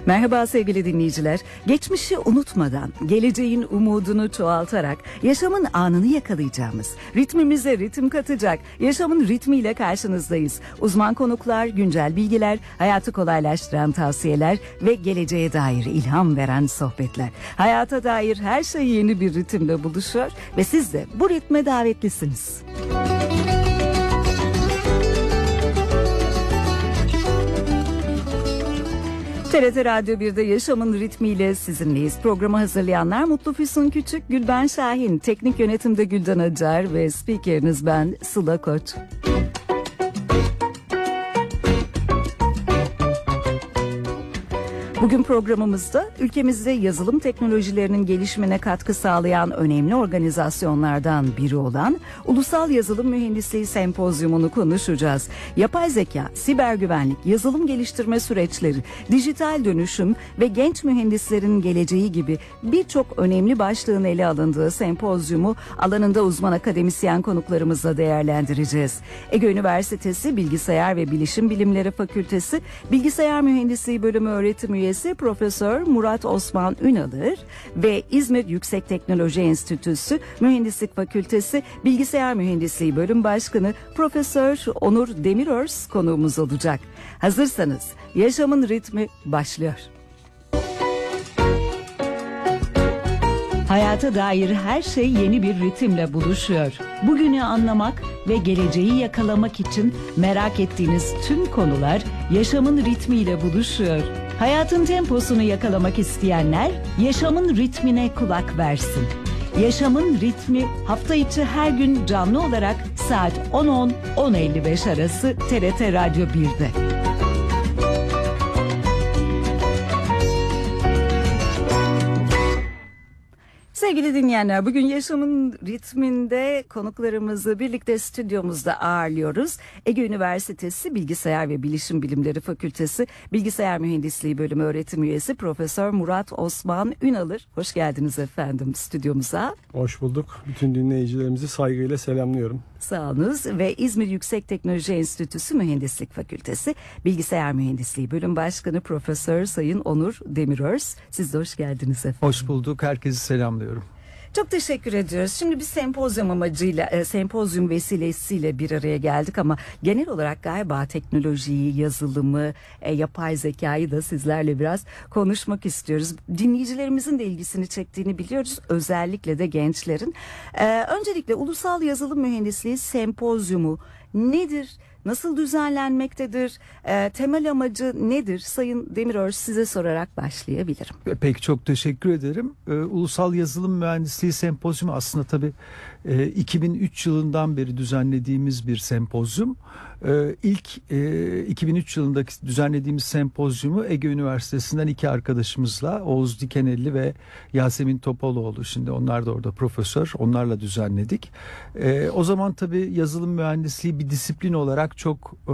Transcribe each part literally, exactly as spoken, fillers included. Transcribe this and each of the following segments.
Merhaba sevgili dinleyiciler. Geçmişi unutmadan, geleceğin umudunu çoğaltarak, yaşamın anını yakalayacağımız, ritmimize ritim katacak, yaşamın ritmiyle karşınızdayız. Uzman konuklar, güncel bilgiler, hayatı kolaylaştıran tavsiyeler ve geleceğe dair ilham veren sohbetler. Hayata dair her şey yeni bir ritimle buluşuyor ve siz de bu ritme davetlisiniz. T R T Radyo bir'de Yaşamın Ritmiyle sizinleyiz. Programı hazırlayanlar Mutlu Füsun Küçük, Gülben Şahin, teknik yönetimde Gülden Acar ve spikeriniz ben Sıla Koç. Bugün programımızda ülkemizde yazılım teknolojilerinin gelişimine katkı sağlayan önemli organizasyonlardan biri olan Ulusal Yazılım Mühendisliği Sempozyumunu konuşacağız. Yapay zeka, siber güvenlik, yazılım geliştirme süreçleri, dijital dönüşüm ve genç mühendislerin geleceği gibi birçok önemli başlığın ele alındığı sempozyumu alanında uzman akademisyen konuklarımızla değerlendireceğiz. Ege Üniversitesi Bilgisayar ve Bilişim Bilimleri Fakültesi Bilgisayar Mühendisliği Bölümü öğretim üyesi Profesör Murat Osman Ünalır ve İzmir Yüksek Teknoloji Enstitüsü Mühendislik Fakültesi Bilgisayar Mühendisliği Bölüm Başkanı Profesör Onur Demirörs konuğumuz olacak. Hazırsanız Yaşamın Ritmi başlıyor. Hayata dair her şey yeni bir ritimle buluşuyor. Bugünü anlamak ve geleceği yakalamak için merak ettiğiniz tüm konular yaşamın ritmiyle buluşuyor. Hayatın temposunu yakalamak isteyenler yaşamın ritmine kulak versin. Yaşamın ritmi hafta içi her gün canlı olarak saat on on on elli beş arası T R T Radyo bir'de. Sevgili dinleyenler, bugün Yaşamın Ritminde konuklarımızı birlikte stüdyomuzda ağırlıyoruz. Ege Üniversitesi Bilgisayar ve Bilişim Bilimleri Fakültesi Bilgisayar Mühendisliği Bölümü öğretim üyesi Profesör Murat Osman Ünalır. Hoş geldiniz efendim stüdyomuza. Hoş bulduk. Bütün dinleyicilerimizi saygıyla selamlıyorum. Sağolunuz. Ve İzmir Yüksek Teknoloji Enstitüsü Mühendislik Fakültesi Bilgisayar Mühendisliği Bölüm Başkanı Profesör Sayın Onur Demirörs. Siz de hoş geldiniz efendim. Hoş bulduk. Herkesi selamlıyorum. Çok teşekkür ediyoruz. Şimdi bir sempozyum amacıyla, e, sempozyum vesilesiyle bir araya geldik ama genel olarak galiba teknolojiyi, yazılımı, e, yapay zekayı da sizlerle biraz konuşmak istiyoruz. Dinleyicilerimizin de ilgisini çektiğini biliyoruz. Özellikle de gençlerin. E, öncelikle Ulusal Yazılım Mühendisliği Sempozyumu nedir? Nasıl düzenlenmektedir? E, temel amacı nedir? Sayın Demirörs, size sorarak başlayabilirim. Peki, çok teşekkür ederim. Ee, Ulusal Yazılım Mühendisliği Sempozyumu aslında tabii e, iki bin üç yılından beri düzenlediğimiz bir sempozyum. Ee, ilk e, iki bin üç yılındaki düzenlediğimiz sempozyumu Ege Üniversitesi'nden iki arkadaşımızla, Oğuz Dikenelli ve Yasemin Topaloğlu, şimdi onlar da orada profesör, onlarla düzenledik. Ee, o zaman tabii yazılım mühendisliği bir disiplin olarak çok e,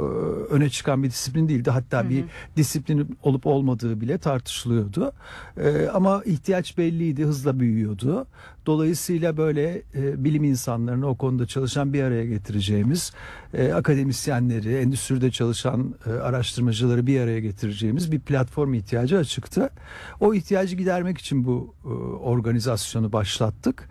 öne çıkan bir disiplin değildi. Hatta hı hı. bir disiplin olup olmadığı bile tartışılıyordu. E, ama ihtiyaç belliydi, hızla büyüyordu. Dolayısıyla böyle e, bilim insanlarını, o konuda çalışan bir araya getireceğimiz, e, akademisyenleri, endüstride çalışan e, araştırmacıları bir araya getireceğimiz bir platform ihtiyacı açıktı. O ihtiyacı gidermek için bu e, organizasyonu başlattık.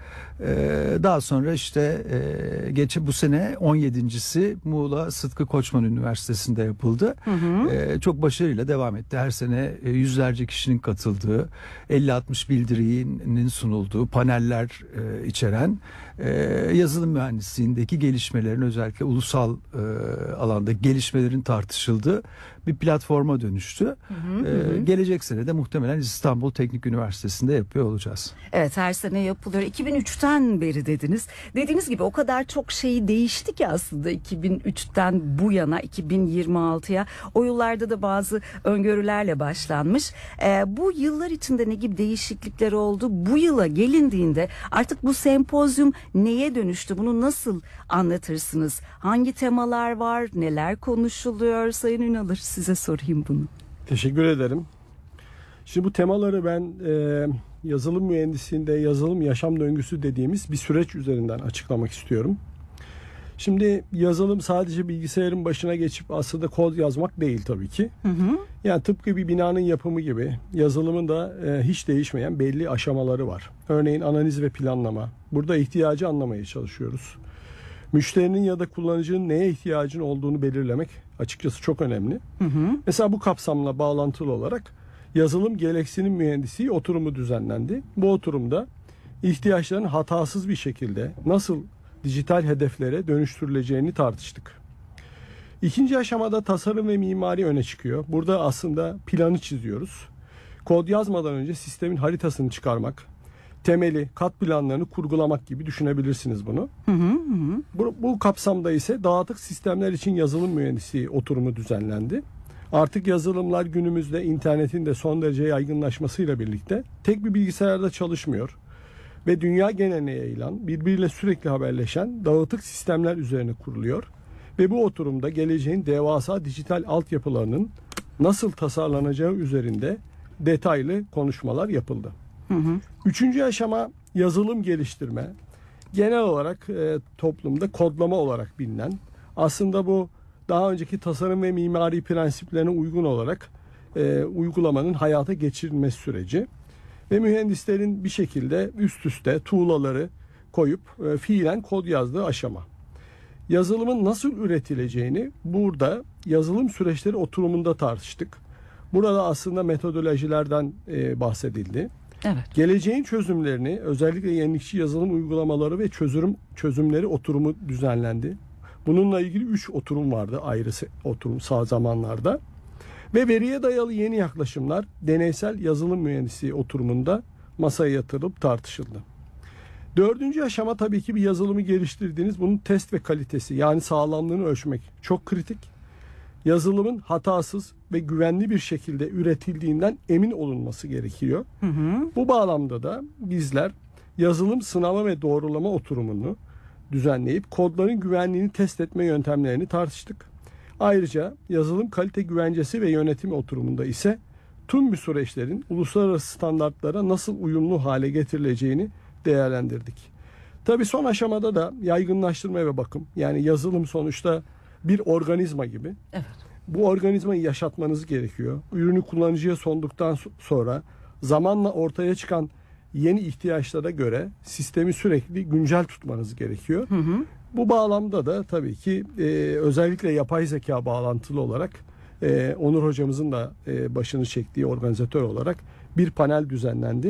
E, daha sonra işte e, geçen bu sene on yedincisi Muğla Sıtkı Koçman Üniversitesi'nde yapıldı. Hı hı. E, çok başarıyla devam etti. Her sene e, yüzlerce kişinin katıldığı, elli altmış bildirinin sunulduğu, paneller e, içeren e, yazılım mühendisliğindeki gelişmelerin, özellikle ulusal e, alanda gelişmelerin tartışıldığı bir platforma dönüştü. Hı hı, ee, hı. Gelecek sene de muhtemelen İstanbul Teknik Üniversitesi'nde yapıyor olacağız. Evet, her sene yapılıyor. iki bin üçten beri dediniz. Dediğiniz gibi o kadar çok şey değişti ki aslında iki bin üçten bu yana iki bin yirmi altıya. O yıllarda da bazı öngörülerle başlanmış. Ee, bu yıllar içinde ne gibi değişiklikler oldu? Bu yıla gelindiğinde artık bu sempozyum neye dönüştü? Bunu nasıl anlatırsınız? Hangi temalar var? Neler konuşuluyor? Sayın Ünalır, size sorayım bunu. Teşekkür ederim. Şimdi bu temaları ben e, yazılım mühendisliğinde yazılım yaşam döngüsü dediğimiz bir süreç üzerinden açıklamak istiyorum. Şimdi yazılım sadece bilgisayarın başına geçip aslında kod yazmak değil tabii ki. Hı hı. Yani tıpkı bir binanın yapımı gibi yazılımın da e, hiç değişmeyen belli aşamaları var. Örneğin analiz ve planlama. Burada ihtiyacı anlamaya çalışıyoruz. Müşterinin ya da kullanıcının neye ihtiyacın olduğunu belirlemek açıkçası çok önemli. Hı hı. Mesela bu kapsamla bağlantılı olarak yazılım gereksinim mühendisliği oturumu düzenlendi. Bu oturumda ihtiyaçların hatasız bir şekilde nasıl dijital hedeflere dönüştürüleceğini tartıştık. İkinci aşamada tasarım ve mimari öne çıkıyor. Burada aslında planı çiziyoruz. Kod yazmadan önce sistemin haritasını çıkarmak, temeli, kat planlarını kurgulamak gibi düşünebilirsiniz bunu. Hı hı hı. Bu, bu kapsamda ise dağıtık sistemler için yazılım mühendisliği oturumu düzenlendi. Artık yazılımlar günümüzde internetin de son derece yaygınlaşmasıyla birlikte tek bir bilgisayarda çalışmıyor ve dünya geneline yayılan, birbiriyle sürekli haberleşen dağıtık sistemler üzerine kuruluyor. Ve bu oturumda geleceğin devasa dijital altyapılarının nasıl tasarlanacağı üzerinde detaylı konuşmalar yapıldı. Hı hı. Üçüncü aşama yazılım geliştirme. Genel olarak e, toplumda kodlama olarak bilinen, aslında bu daha önceki tasarım ve mimari prensiplerine uygun olarak e, uygulamanın hayata geçirilmesi süreci ve mühendislerin bir şekilde üst üste tuğlaları koyup e, fiilen kod yazdığı aşama. Yazılımın nasıl üretileceğini burada yazılım süreçleri oturumunda tartıştık. Burada aslında metodolojilerden e, bahsedildi. Evet. Geleceğin çözümlerini, özellikle yenilikçi yazılım uygulamaları ve çözüm çözümleri oturumu düzenlendi. Bununla ilgili üç oturum vardı ayrı oturum sağ zamanlarda. Ve veriye dayalı yeni yaklaşımlar deneysel yazılım mühendisliği oturumunda masaya yatırılıp tartışıldı. Dördüncü aşama tabii ki bir yazılımı geliştirdiğiniz bunun test ve kalitesi, yani sağlamlığını ölçmek çok kritik. Yazılımın hatasız ve güvenli bir şekilde üretildiğinden emin olunması gerekiyor. Hı hı. Bu bağlamda da bizler yazılım sınama ve doğrulama oturumunu düzenleyip kodların güvenliğini test etme yöntemlerini tartıştık. Ayrıca yazılım kalite güvencesi ve yönetimi oturumunda ise tüm bu süreçlerin uluslararası standartlara nasıl uyumlu hale getirileceğini değerlendirdik. Tabii son aşamada da yaygınlaştırma ve bakım, yani yazılım sonuçta bir organizma gibi. Evet. Bu organizmayı yaşatmanız gerekiyor. Ürünü kullanıcıya sunduktan sonra zamanla ortaya çıkan yeni ihtiyaçlara göre sistemi sürekli güncel tutmanız gerekiyor. Hı hı. Bu bağlamda da tabii ki e, özellikle yapay zeka bağlantılı olarak e, Onur hocamızın da e, başını çektiği organizatör olarak bir panel düzenlendi.